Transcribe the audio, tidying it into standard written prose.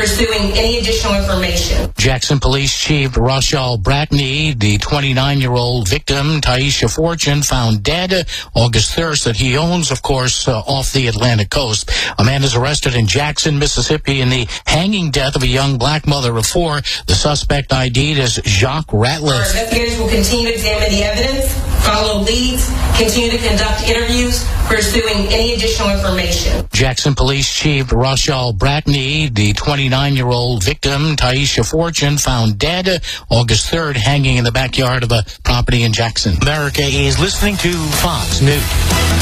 pursuing any additional information. Jackson Police Chief Rachel Brackney, the 29-year-old victim, Taisha Fortune, found dead August 3rd, that he owns, of course, off the Atlantic coast. A man is arrested in Jackson, Mississippi, in the hanging death of a young black mother of four. The suspect ID'd as Jacques Ratliff. Our investigators will continue to examine the evidence, follow leads, continue to conduct interviews, pursuing any additional information. Jackson Police Chief Rachel Brackney, the 29-year-old victim, Taisha Fortune, found dead August 3rd, hanging in the backyard of a property in Jackson. America is listening to Fox News.